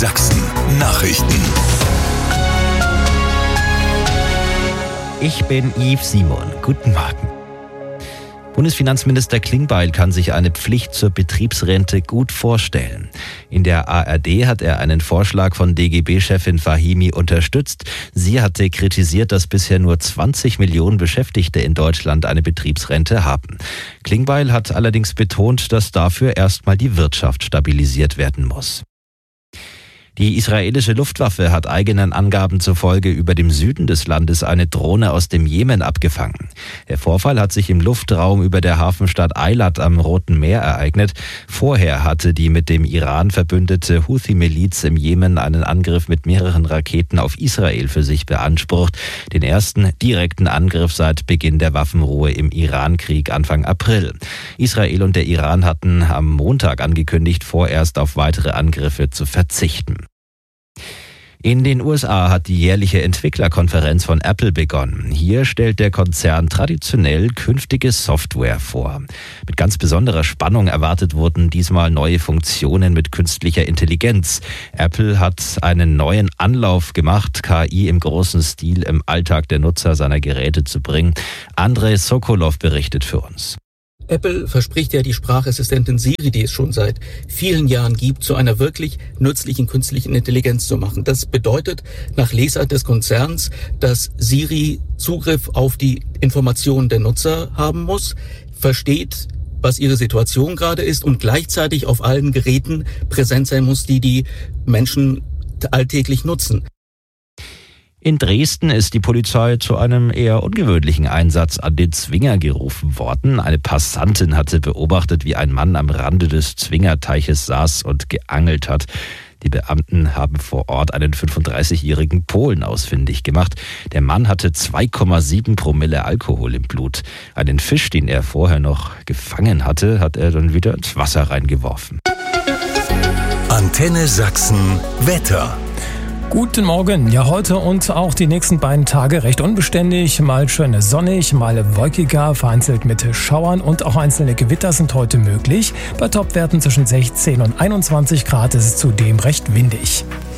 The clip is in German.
Sachsen Nachrichten. Ich bin Yves Simon. Guten Morgen. Bundesfinanzminister Klingbeil kann sich eine Pflicht zur Betriebsrente gut vorstellen. In der ARD hat er einen Vorschlag von DGB-Chefin Fahimi unterstützt. Sie hatte kritisiert, dass bisher nur 20 Millionen Beschäftigte in Deutschland eine Betriebsrente haben. Klingbeil hat allerdings betont, dass dafür erstmal die Wirtschaft stabilisiert werden muss. Die israelische Luftwaffe hat eigenen Angaben zufolge über dem Süden des Landes eine Drohne aus dem Jemen abgefangen. Der Vorfall hat sich im Luftraum über der Hafenstadt Eilat am Roten Meer ereignet. Vorher hatte die mit dem Iran verbündete Houthi-Miliz im Jemen einen Angriff mit mehreren Raketen auf Israel für sich beansprucht. Den ersten direkten Angriff seit Beginn der Waffenruhe im Iran-Krieg Anfang April. Israel und der Iran hatten am Montag angekündigt, vorerst auf weitere Angriffe zu verzichten. In den USA hat die jährliche Entwicklerkonferenz von Apple begonnen. Hier stellt der Konzern traditionell künftige Software vor. Mit ganz besonderer Spannung erwartet wurden diesmal neue Funktionen mit künstlicher Intelligenz. Apple hat einen neuen Anlauf gemacht, KI im großen Stil im Alltag der Nutzer seiner Geräte zu bringen. Andrei Sokolov berichtet für uns. Apple verspricht ja die Sprachassistentin Siri, die es schon seit vielen Jahren gibt, zu einer wirklich nützlichen künstlichen Intelligenz zu machen. Das bedeutet nach Lesart des Konzerns, dass Siri Zugriff auf die Informationen der Nutzer haben muss, versteht, was ihre Situation gerade ist und gleichzeitig auf allen Geräten präsent sein muss, die Menschen alltäglich nutzen. In Dresden ist die Polizei zu einem eher ungewöhnlichen Einsatz an den Zwinger gerufen worden. Eine Passantin hatte beobachtet, wie ein Mann am Rande des Zwingerteiches saß und geangelt hat. Die Beamten haben vor Ort einen 35-jährigen Polen ausfindig gemacht. Der Mann hatte 2,7 Promille Alkohol im Blut. Einen Fisch, den er vorher noch gefangen hatte, hat er dann wieder ins Wasser reingeworfen. Antenne Sachsen Wetter. Guten Morgen. Ja, heute und auch die nächsten beiden Tage recht unbeständig. Mal schön sonnig, mal wolkiger, vereinzelt mit Schauern und auch einzelne Gewitter sind heute möglich. Bei Topwerten zwischen 16 und 21 Grad ist es zudem recht windig.